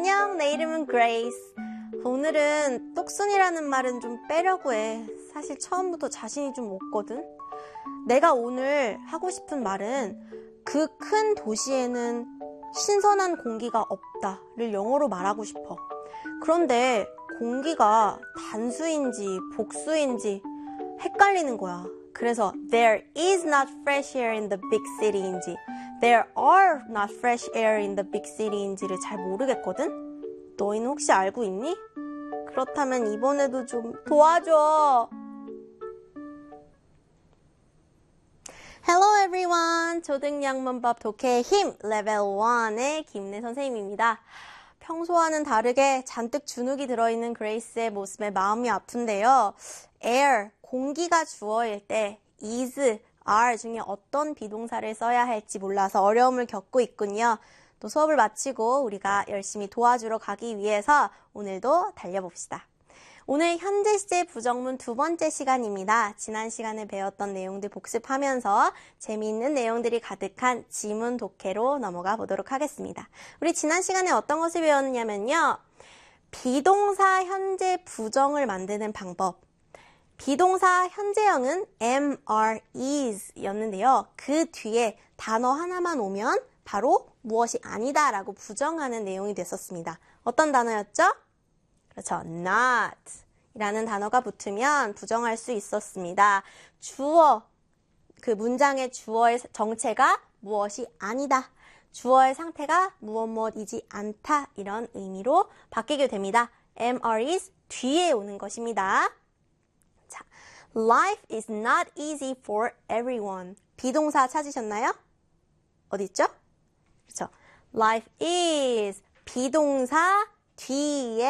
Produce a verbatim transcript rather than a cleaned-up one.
안녕, 내 이름은 Grace. 오늘은 똑순이라는 말은 좀 빼려고 해. 사실 처음부터 자신이 좀 없거든. 내가 오늘 하고 싶은 말은 그 큰 도시에는 신선한 공기가 없다를 영어로 말하고 싶어. 그런데 공기가 단수인지 복수인지 헷갈리는 거야. 그래서 there is not fresh air in the big city인지 there are not fresh air in the big city인지를 잘 모르겠거든? 너희는 혹시 알고 있니? 그렇다면 이번에도 좀 도와줘. Hello everyone. 초등영문법 독해의 힘 레벨 일의 김래 선생님입니다. 평소와는 다르게 잔뜩 주눅이 들어있는 그레이스의 모습에 마음이 아픈데요. air, 공기가 주어일 때 is, are 중에 어떤 비동사를 써야 할지 몰라서 어려움을 겪고 있군요. 또 수업을 마치고 우리가 열심히 도와주러 가기 위해서 오늘도 달려봅시다. 오늘 현재 시제 부정문 두 번째 시간입니다. 지난 시간에 배웠던 내용들 복습하면서 재미있는 내용들이 가득한 지문 독해로 넘어가 보도록 하겠습니다. 우리 지난 시간에 어떤 것을 배웠냐면요. 비동사 현재 부정을 만드는 방법. 비동사 현재형은 am, are, is 였는데요. 그 뒤에 단어 하나만 오면 바로 무엇이 아니다 라고 부정하는 내용이 됐었습니다. 어떤 단어였죠? 그렇죠. not 이라는 단어가 붙으면 부정할 수 있었습니다. 주어, 그 문장의 주어의 정체가 무엇이 아니다. 주어의 상태가 무엇 무엇이지 않다. 이런 의미로 바뀌게 됩니다. am, are, is 뒤에 오는 것입니다. 자, life is not easy for everyone. 비동사 찾으셨나요? 어디 있죠? 그렇죠. life is 비동사 뒤에